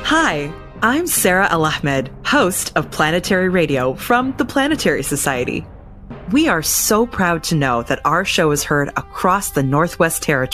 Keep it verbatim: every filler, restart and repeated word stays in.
Hi, I'm Sarah Al-Ahmed, host of Planetary Radio from the Planetary Society. We are so proud to know that our show is heard across the Northwest Territories.